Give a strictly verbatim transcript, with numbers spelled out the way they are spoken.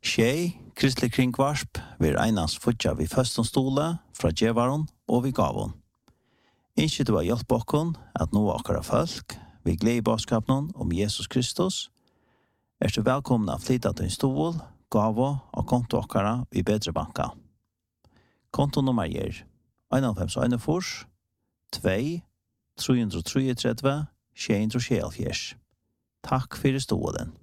Tjej, kristelig kringvarsp, vi einans futja vi føsten stole fra djevaron og vi gavon. Ikke du har hjelp okkon at nå akkara folk, vi gleder i bådskapen om Jesus Kristus. Er du velkomna å flytta til en stol, gavo og konto akkara i bedre banka. Kontonummer er en fem en fors, to, tre tre tre, sju tre sju. Takk for stolen.